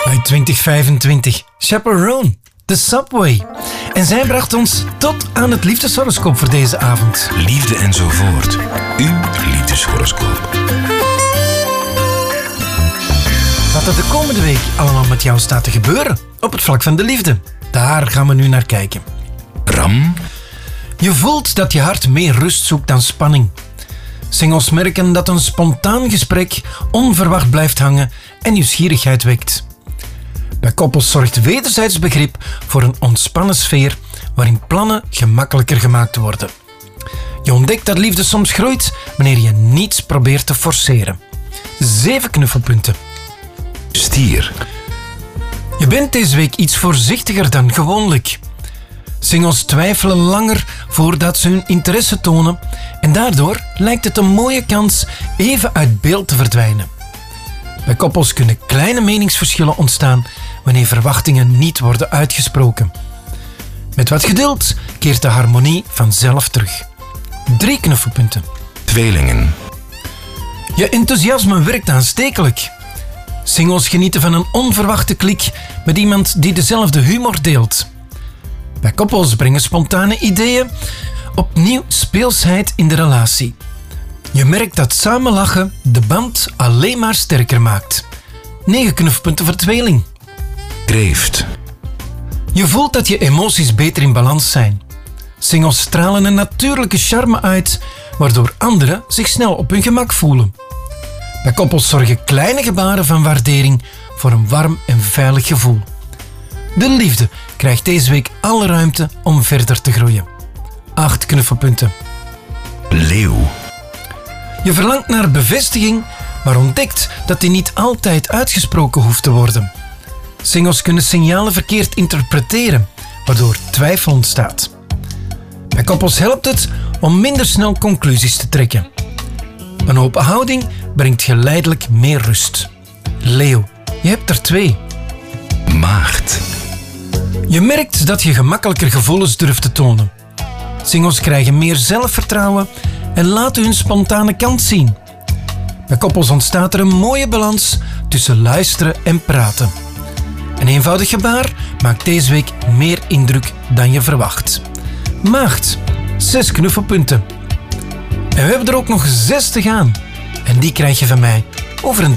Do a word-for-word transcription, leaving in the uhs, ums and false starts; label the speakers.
Speaker 1: Uit twintig vijfentwintig, Chaperone, The Subway. En zij bracht ons tot aan het liefdeshoroscoop voor deze avond.
Speaker 2: Liefde enzovoort. Uw liefdeshoroscoop.
Speaker 1: Wat er de komende week allemaal met jou staat te gebeuren op het vlak van de liefde. Daar gaan we nu naar kijken.
Speaker 2: Ram.
Speaker 1: Je voelt dat je hart meer rust zoekt dan spanning. Singles merken dat een spontaan gesprek onverwacht blijft hangen en nieuwsgierigheid wekt. Bij koppels zorgt wederzijds begrip voor een ontspannen sfeer waarin plannen gemakkelijker gemaakt worden. Je ontdekt dat liefde soms groeit wanneer je niets probeert te forceren. Zeven knuffelpunten.
Speaker 2: Stier.
Speaker 1: Je bent deze week iets voorzichtiger dan gewoonlijk. Singles twijfelen langer voordat ze hun interesse tonen en daardoor lijkt het een mooie kans even uit beeld te verdwijnen. Bij koppels kunnen kleine meningsverschillen ontstaan wanneer verwachtingen niet worden uitgesproken. Met wat geduld keert de harmonie vanzelf terug. Drie knuffelpunten.
Speaker 2: Tweelingen.
Speaker 1: Je enthousiasme werkt aanstekelijk. Singles genieten van een onverwachte klik met iemand die dezelfde humor deelt. Bij koppels brengen spontane ideeën opnieuw speelsheid in de relatie. Je merkt dat samen lachen de band alleen maar sterker maakt. Negen knufpunten voor tweeling.
Speaker 2: Kreeft.
Speaker 1: Je voelt dat je emoties beter in balans zijn. Singles stralen een natuurlijke charme uit, waardoor anderen zich snel op hun gemak voelen. Bij koppels zorgen kleine gebaren van waardering voor een warm en veilig gevoel. De liefde krijgt deze week alle ruimte om verder te groeien. Acht knuffelpunten.
Speaker 2: Leeuw.
Speaker 1: Je verlangt naar bevestiging, maar ontdekt dat die niet altijd uitgesproken hoeft te worden. Singles kunnen signalen verkeerd interpreteren, waardoor twijfel ontstaat. Bij koppels helpt het om minder snel conclusies te trekken. Een open houding brengt geleidelijk meer rust. Leeuw, je hebt er twee.
Speaker 2: Maagd.
Speaker 1: Je merkt dat je gemakkelijker gevoelens durft te tonen. Singles krijgen meer zelfvertrouwen en laten hun spontane kant zien. Bij koppels ontstaat er een mooie balans tussen luisteren en praten. Een eenvoudig gebaar maakt deze week meer indruk dan je verwacht. Maagd, zes knuffelpunten. En we hebben er ook nog zes te gaan. En die krijg je van mij over een